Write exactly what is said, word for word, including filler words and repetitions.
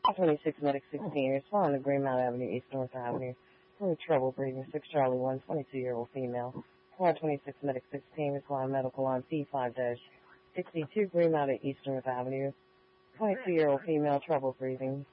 twenty-six Medic sixteen, responding to Greenmount Avenue, East North Avenue, for trouble breathing, six Charlie one, twenty-two-year-old female. Squad twenty-six Medic sixteen, responding medical on P five sixty-two, Greenmount at East North Avenue, twenty-two-year-old female, trouble breathing.